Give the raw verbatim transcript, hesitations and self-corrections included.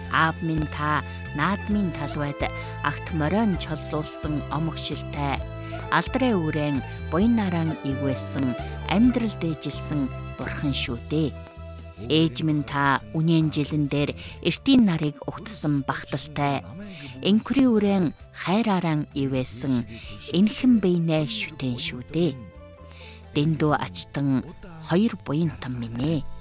Аав минь та наадмын талбайд агт морион чоллуулсан омогшилтай алдраа үрэн буйнаран ивэсэн амьдрал дэжилсэн бурхан шүү дээ. Ээж минь та үнэн жилэн дээр эртийн нарыг угтсан багталтай энхри үрэн хайрааран ивэсэн энхэн бийнэ шүтэн шүү дээ. Дэндүү ачтан хоёр буянтан минь ээ.